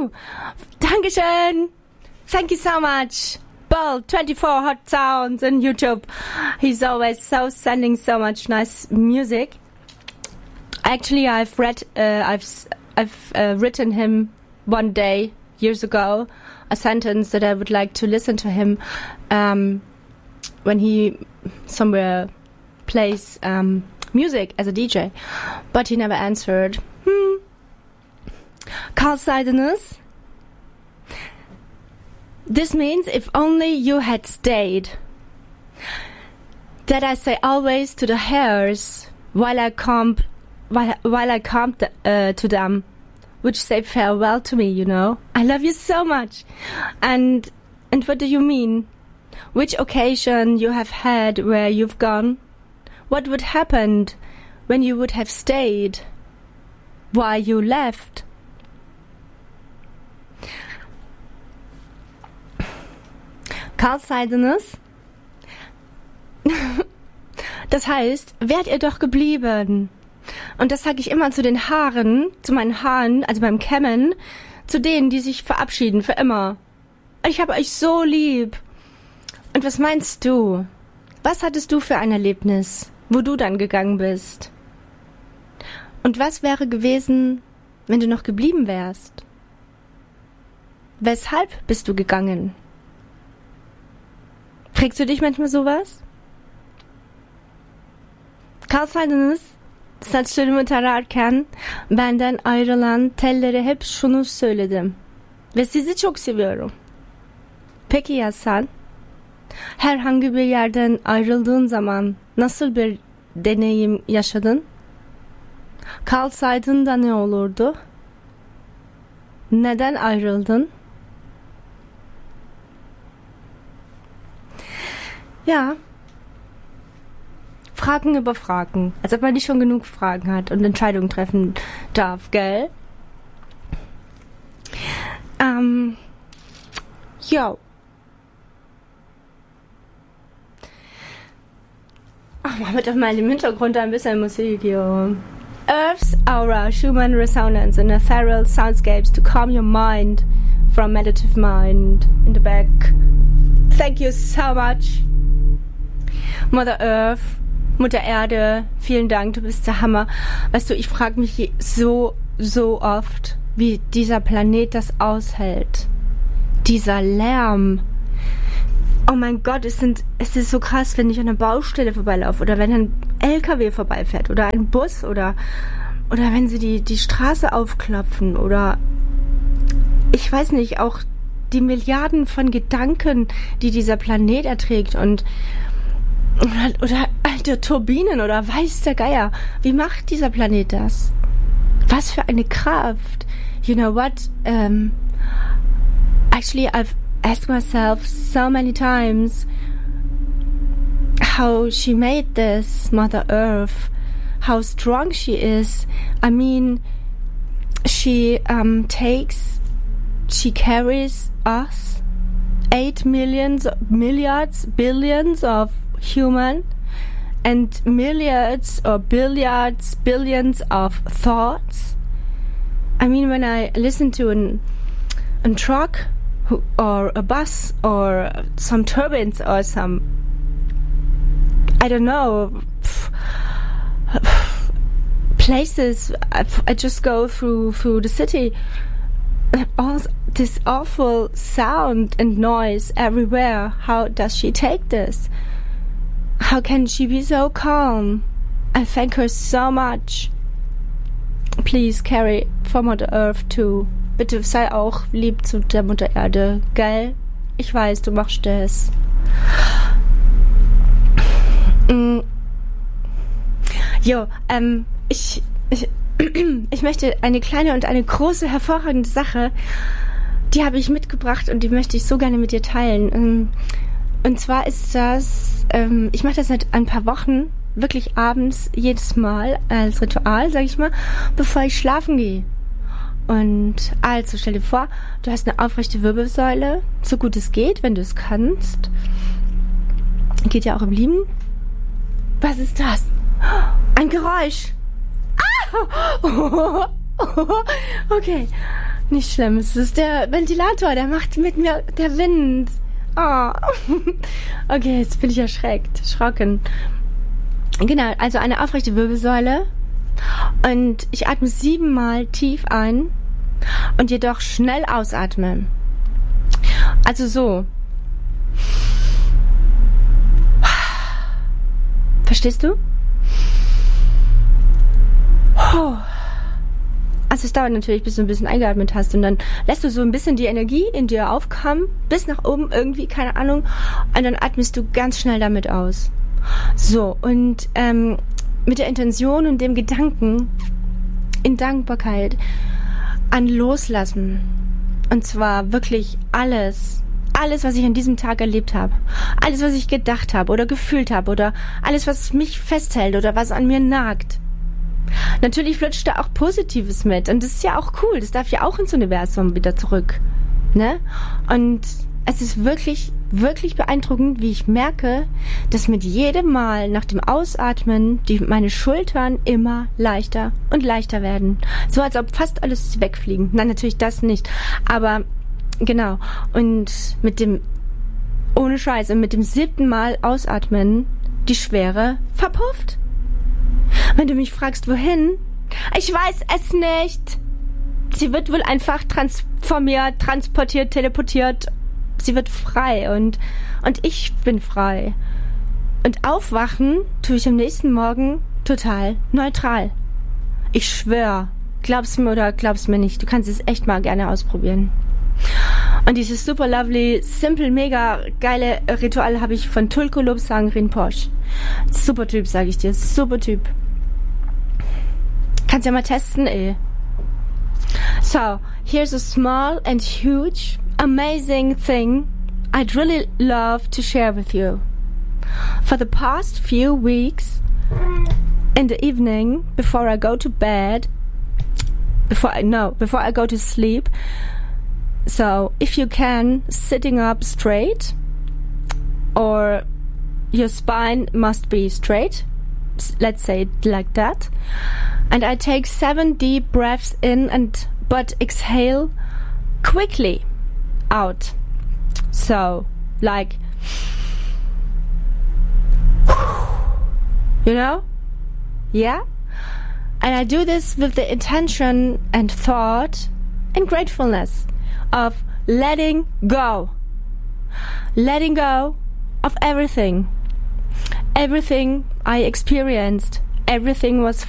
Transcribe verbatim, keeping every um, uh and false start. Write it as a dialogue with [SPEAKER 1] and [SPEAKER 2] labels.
[SPEAKER 1] Woo! Dankeschön! Thank you so much! Bull, twenty-four Hot Sounds on YouTube. He's always so sending so much nice music. Actually, I've read, uh, I've, I've uh, written him one day, years ago, a sentence that I would like to listen to him um, when he somewhere plays um, music as a D J. But he never answered. Hmm. Carl Seidenus. This means if only you had stayed. That I say always to the hairs while I comb, while, while I comb the, uh, to them, which say farewell to me, you know. I love you so much. And and what do you mean? Which occasion you have had where you've gone? What would happen when you would have stayed? Why you left? Carl Seidenus. Das heißt, wärt ihr doch geblieben. Und das sage ich immer zu den Haaren, zu meinen Haaren, also beim Kämmen, zu denen, die sich verabschieden für immer. Ich habe euch so lieb. Und was meinst du? Was hattest du für ein Erlebnis, wo du dann gegangen bist? Und was wäre gewesen, wenn du noch geblieben wärst? Weshalb bist du gegangen? Fragst du dich manchmal sowas? Carl Seidenus, saçlarımı tararken benden ayrılan tellere hep şunu söyledim. Ve sizi çok seviyorum. Peki ya sen? Herhangi bir yerden ayrıldığın zaman nasıl bir deneyim yaşadın? Kalsaydın da ne olurdu? Neden ayrıldın? Ja. Fragen über Fragen. Als ob man nicht schon genug Fragen hat und Entscheidungen treffen darf, gell? Ähm. Jo. Ach, mach mit auf mal im Hintergrund ein bisschen Musik, jo. Earth's aura, Schumann resonance and ethereal soundscapes to calm your mind from meditative mind in the back. Thank you so much. Mother Earth, Mutter Erde, vielen Dank, du bist der Hammer. Weißt du, ich frage mich so, so oft, wie dieser Planet das aushält. Dieser Lärm. Oh mein Gott, es, sind, es ist so krass, wenn ich an einer Baustelle vorbeilaufe oder wenn ein L K W vorbeifährt oder ein Bus oder, oder wenn sie die, die Straße aufklopfen oder ich weiß nicht, auch die Milliarden von Gedanken, die dieser Planet erträgt und oder, oder alte Turbinen oder weiß der Geier. Wie macht dieser Planet das? Was für eine Kraft. You know what? Um, actually, I've asked myself so many times how she made this, Mother Earth, how strong she is. I mean, she um, takes, she carries us, eight millions, milliards, billions of human and milliards or billiards, billions of thoughts. I mean, when I listen to an, a truck or a bus or some turbines or some, I don't know, places, I, I just go through, through the city, all this awful sound and noise everywhere. How does she take this? How can she be so calm? I thank her so much. Please, Carrie, for Mother Earth too. Bitte sei auch lieb zu der Mutter Erde, gell? Ich weiß, du machst das. Mm. Jo, ähm, ich, ich, ich möchte eine kleine und eine große, hervorragende Sache, die habe ich mitgebracht und die möchte ich so gerne mit dir teilen. Und zwar ist das, ähm, ich mache das seit ein paar Wochen, wirklich abends, jedes Mal als Ritual, sag ich mal, bevor ich schlafen gehe. Und also stell dir vor, du hast eine aufrechte Wirbelsäule, so gut es geht, wenn du es kannst. Geht ja auch im Lieben. Was ist das? Ein Geräusch. Ah! Okay. Nicht schlimm, es ist der Ventilator, der macht mit mir, der Wind. Oh. Okay, jetzt bin ich erschreckt, erschrocken. Genau, also eine aufrechte Wirbelsäule. Und ich atme siebenmal tief ein und jedoch schnell ausatme. Also so. Verstehst du? Also es dauert natürlich, bis du ein bisschen eingeatmet hast und dann lässt du so ein bisschen die Energie in dir aufkommen, bis nach oben irgendwie, keine Ahnung, und dann atmest du ganz schnell damit aus. So, und ähm, mit der Intention und dem Gedanken in Dankbarkeit an Loslassen. Und zwar wirklich alles, alles, was ich an diesem Tag erlebt habe, alles, was ich gedacht habe oder gefühlt habe oder alles, was mich festhält oder was an mir nagt. Natürlich flutscht da auch Positives mit und das ist ja auch cool, das darf ja auch ins Universum wieder zurück, ne? Und es ist wirklich, wirklich beeindruckend, wie ich merke, dass mit jedem Mal nach dem Ausatmen die meine Schultern immer leichter und leichter werden. So als ob fast alles wegfliegen. Nein, natürlich das nicht, aber genau. Und mit dem, ohne Scheiß, und mit dem siebten Mal Ausatmen die Schwere verpufft. Wenn du mich fragst, wohin? Ich weiß es nicht. Sie wird wohl einfach transformiert, transportiert, teleportiert. Sie wird frei und, und ich bin frei. Und aufwachen tue ich am nächsten Morgen total neutral. Ich schwöre. Glaub's mir oder glaub's mir nicht. Du kannst es echt mal gerne ausprobieren. Und dieses super lovely, simple, mega geile Ritual habe ich von Tulku Lobsang Rinpoche. Super Typ, sage ich dir. Super Typ. Kannst ja mal testen, eh. So, here's a small and huge, amazing thing I'd really love to share with you. For the past few weeks, in the evening, before I go to bed, before I, no, before I go to sleep, so if you can, sitting up straight, or your spine must be straight, let's say it like that, and I take seven deep breaths in and but exhale quickly out. So, like, you know? Yeah? And I do this with the intention and thought and gratefulness of letting go. Letting go of everything. Everything I experienced. Everything was